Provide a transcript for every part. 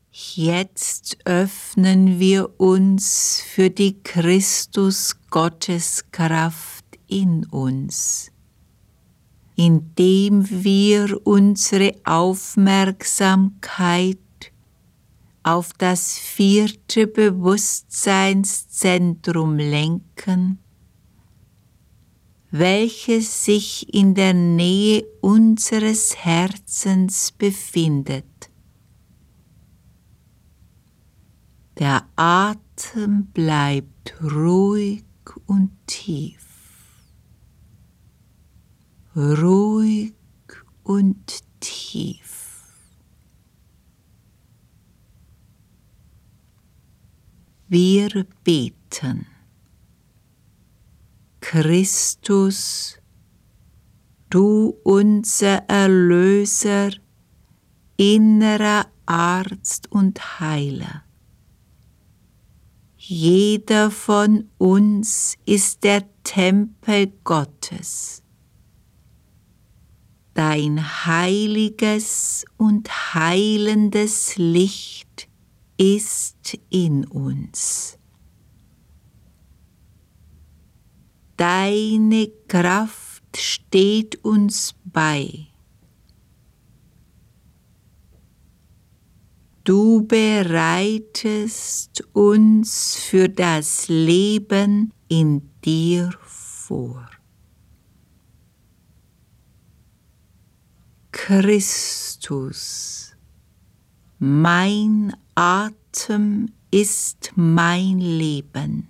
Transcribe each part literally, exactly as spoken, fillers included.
Jetzt öffnen wir uns für die Christus-Gottes-Kraft in uns, indem wir unsere Aufmerksamkeit auf das vierte Bewusstseinszentrum lenken, welches sich in der Nähe unseres Herzens befindet. Der Atem bleibt ruhig und tief, ruhig und tief. Wir beten. Christus, du unser Erlöser, innerer Arzt und Heiler. Jeder von uns ist der Tempel Gottes. Dein heiliges und heilendes Licht ist in uns. Deine Kraft steht uns bei. Du bereitest uns für das Leben in dir vor. Christus, mein Atem ist mein Leben.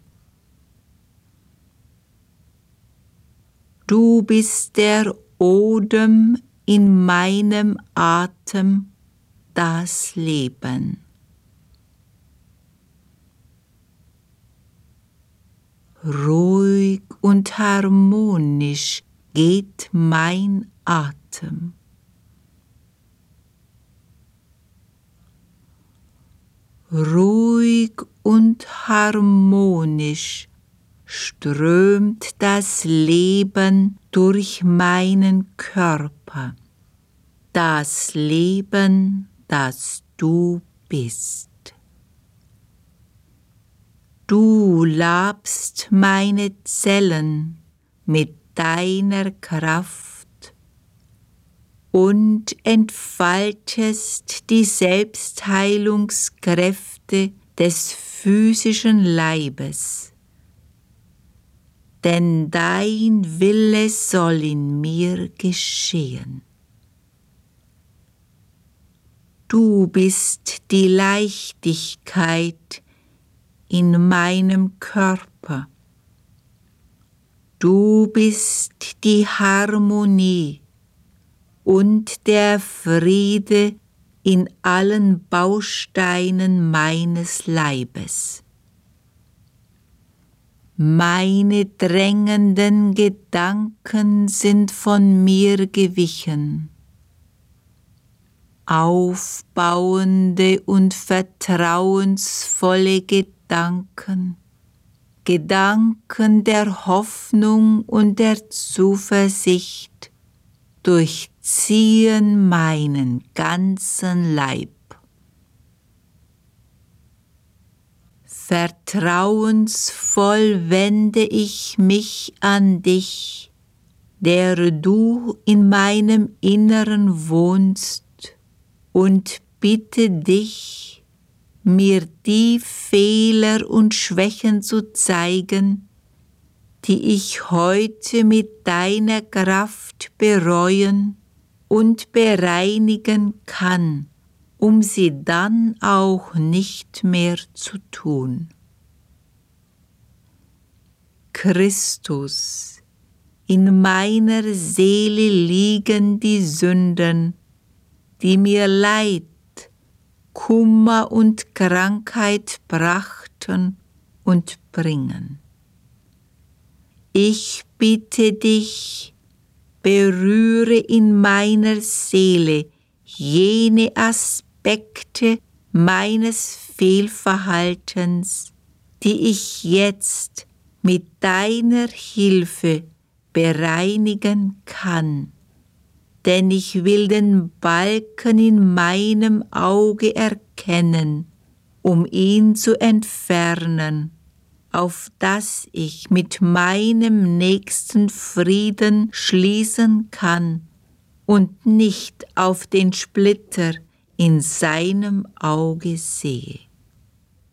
Du bist der Odem in meinem Atem, das Leben. Ruhig und harmonisch geht mein Atem. Ruhig und harmonisch strömt das Leben durch meinen Körper, das Leben, das du bist. Du labst meine Zellen mit deiner Kraft und entfaltest die Selbstheilungskräfte des physischen Leibes. Denn dein Wille soll in mir geschehen. Du bist die Leichtigkeit in meinem Körper. Du bist die Harmonie und der Friede in allen Bausteinen meines Leibes. Meine drängenden Gedanken sind von mir gewichen. Aufbauende und vertrauensvolle Gedanken, Gedanken der Hoffnung und der Zuversicht durchziehen meinen ganzen Leib. Vertrauensvoll wende ich mich an dich, der du in meinem Inneren wohnst, und bitte dich, mir die Fehler und Schwächen zu zeigen, die ich heute mit deiner Kraft bereuen und bereinigen kann, um sie dann auch nicht mehr zu tun. Christus, in meiner Seele liegen die Sünden, die mir Leid, Kummer und Krankheit brachten und bringen. Ich bitte dich, berühre in meiner Seele jene Aspekte meines Fehlverhaltens, die ich jetzt mit deiner Hilfe bereinigen kann. denn ich will den Balken in meinem Auge erkennen, um ihn zu entfernen, auf dass ich mit meinem Nächsten Frieden schließen kann und nicht auf den Splitter in seinem Auge sehe.